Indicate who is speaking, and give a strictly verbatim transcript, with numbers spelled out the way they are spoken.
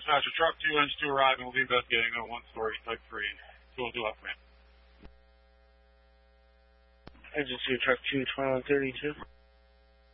Speaker 1: dispatcher, truck two, engine two arriving. We'll be investigating a one-story type three. two oh two left, man.
Speaker 2: Engine two, truck two, twenty-one thirty-two.